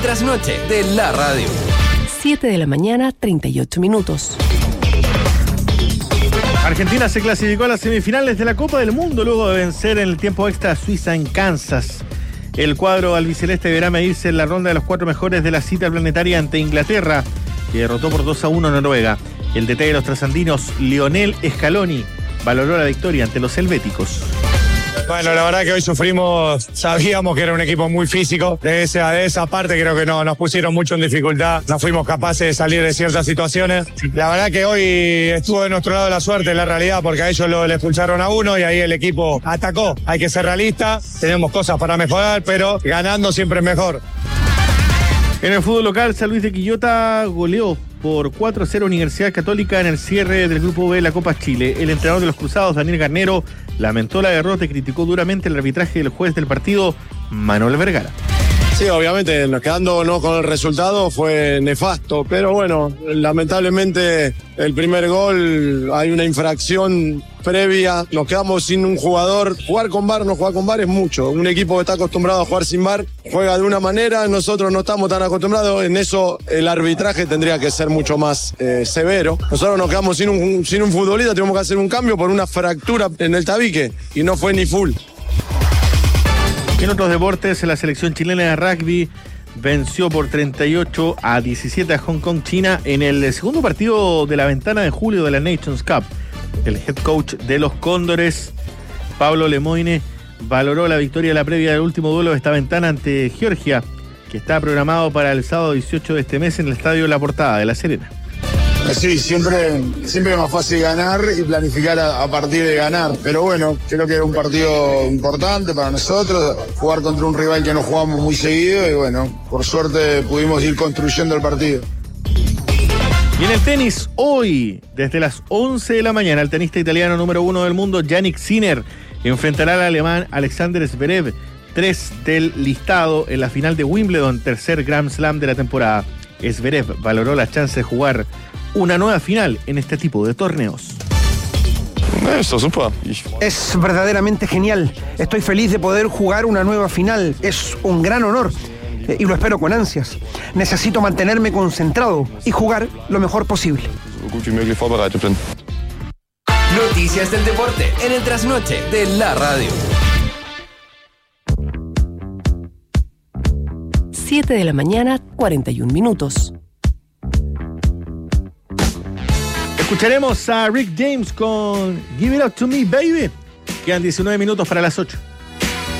Trasnoche de la radio. 7 de la mañana, 38 minutos. Argentina se clasificó a las semifinales de la Copa del Mundo luego de vencer en el tiempo extra a Suiza en Kansas. El cuadro albiceleste deberá medirse en la ronda de los 4 mejores de la cita planetaria ante Inglaterra, que derrotó por 2-1 a Noruega. El DT de los trasandinos, Lionel Scaloni, valoró la victoria ante los helvéticos. Bueno, la verdad que hoy sufrimos, sabíamos que era un equipo muy físico, de esa parte creo que no, nos pusieron mucho en dificultad, no fuimos capaces de salir de ciertas situaciones. La verdad que hoy estuvo de nuestro lado la suerte, la realidad, porque a ellos le expulsaron a uno y ahí el equipo atacó. Hay que ser realista, tenemos cosas para mejorar, pero ganando siempre es mejor. En el fútbol local, San Luis de Quillota goleó por 4-0 Universidad Católica en el cierre del Grupo B de la Copa Chile. El entrenador de los Cruzados, Daniel Garnero, lamentó la derrota y criticó duramente el arbitraje del juez del partido, Manuel Vergara. Sí, obviamente, quedándonos con el resultado fue nefasto, pero bueno, lamentablemente el primer gol hay una infracción previa, nos quedamos sin un jugador. Jugar con VAR, no jugar con VAR es mucho. Un equipo que está acostumbrado a jugar sin VAR juega de una manera, nosotros no estamos tan acostumbrados, en eso el arbitraje tendría que ser mucho más severo. Nosotros nos quedamos sin un futbolista, tuvimos que hacer un cambio por una fractura en el tabique y no fue ni full. En otros deportes, la selección chilena de rugby venció por 38-17 a Hong Kong, China, en el segundo partido de la ventana de julio de la Nations Cup. El head coach de los Cóndores, Pablo Lemoine, valoró la victoria de la previa del último duelo de esta ventana ante Georgia, que está programado para el sábado 18 de este mes en el Estadio La Portada de La Serena. Sí, siempre es más fácil ganar y planificar a partir de ganar. Pero bueno, creo que era un partido importante para nosotros, jugar contra un rival que no jugamos muy seguido y bueno, por suerte pudimos ir construyendo el partido. Y en el tenis, hoy, desde las 11 de la mañana, el tenista italiano número 1 del mundo, Jannik Sinner, enfrentará al alemán Alexander Zverev, 3 del listado en la final de Wimbledon, tercer Grand Slam de la temporada. Zverev valoró la chance de jugar una nueva final en este tipo de torneos. Es verdaderamente genial. Estoy feliz de poder jugar una nueva final. Es un gran honor y lo espero con ansias. Necesito mantenerme concentrado y jugar lo mejor posible. Noticias del deporte en el Trasnoche de la radio. 7 de la mañana, 41 minutos. Escucharemos a Rick James con Give It Up To Me, Baby. Quedan 19 minutos para las 8.